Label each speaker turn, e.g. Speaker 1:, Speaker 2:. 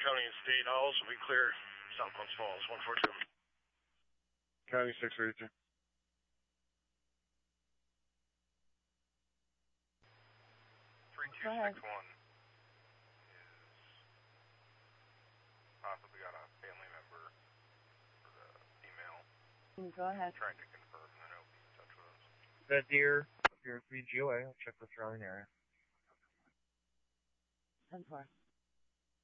Speaker 1: County and state, I'll also be clear. South Glens Falls, 142.
Speaker 2: County 632.
Speaker 3: 3261 is possibly got a family member for the female.
Speaker 4: Go ahead.
Speaker 3: Trying to confirm and then I'll be in touch with us.
Speaker 2: That deer, 03 GOA. I'll check the surrounding area.
Speaker 4: 10-4.